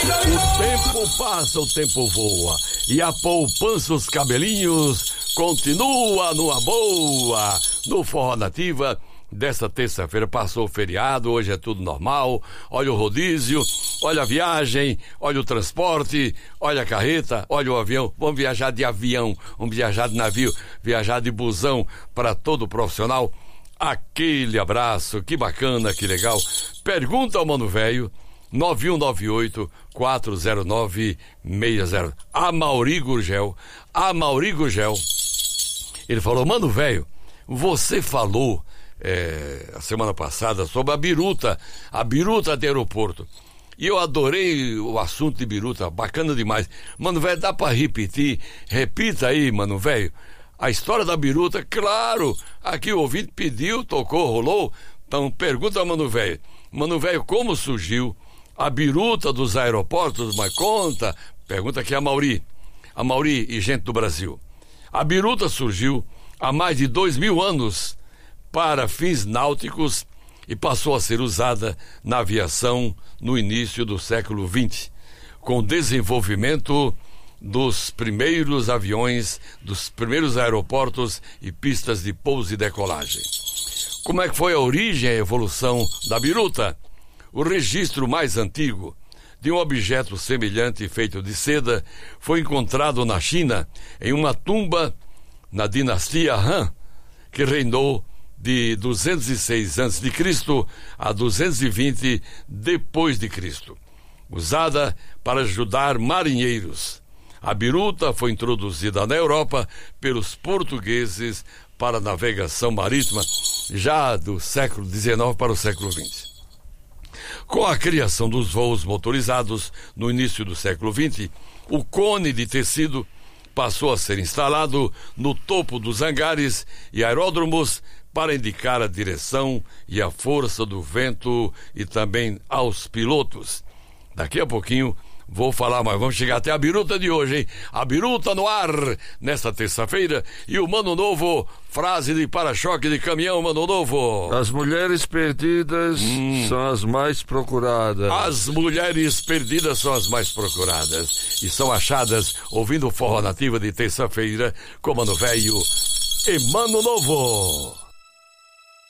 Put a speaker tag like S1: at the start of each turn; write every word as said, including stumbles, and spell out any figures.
S1: O tempo passa, o tempo voa, e a poupança, os cabelinhos, continua numa boa. No Forró Nativa, dessa terça-feira passou o feriado, hoje é tudo normal. Olha o rodízio, olha a viagem, olha o transporte, olha a carreta, olha o avião. Vamos viajar de avião, vamos viajar de navio, viajar de busão para todo profissional. Aquele abraço, que bacana, que legal. Pergunta ao Mano Velho, nove um nove oito, quatro zero nove, seis zero. A Mauri Gurgel, a Mauri Gurgel, ele falou: Mano Velho, você falou é, a semana passada sobre a biruta, a biruta de aeroporto. E eu adorei o assunto de biruta, bacana demais. Mano Velho, dá pra repetir? Repita aí, Mano Velho. A história da biruta, claro, aqui o ouvinte pediu, tocou, rolou. Então pergunta ao Mano Velho. Mano Velho, como surgiu a biruta dos aeroportos? Mas conta. Pergunta aqui a Mauri. A Mauri e gente do Brasil. A biruta surgiu há mais de dois mil anos para fins náuticos e passou a ser usada na aviação no início do século vinte, com o desenvolvimento dos primeiros aviões, dos primeiros aeroportos e pistas de pouso e decolagem. Como é que foi a origem e a evolução da biruta? O registro mais antigo de um objeto semelhante feito de seda foi encontrado na China, em uma tumba na dinastia Han, que reinou de duzentos e seis antes de Cristo a duzentos e vinte depois de Cristo, usada para ajudar marinheiros. A biruta foi introduzida na Europa pelos portugueses para a navegação marítima já do século dezenove para o século vinte. Com a criação dos voos motorizados no início do século vinte, o cone de tecido passou a ser instalado no topo dos hangares e aeródromos para indicar a direção e a força do vento e também aos pilotos. Daqui a pouquinho vou falar, mas vamos chegar até a biruta de hoje, hein? A biruta no ar, nesta terça-feira. E o Mano Novo, frase de para-choque de caminhão, Mano Novo.
S2: As mulheres perdidas hum. são as mais procuradas.
S1: As mulheres perdidas são as mais procuradas. E são achadas ouvindo o Forró Nativa de terça-feira com Mano Velho e Mano Novo.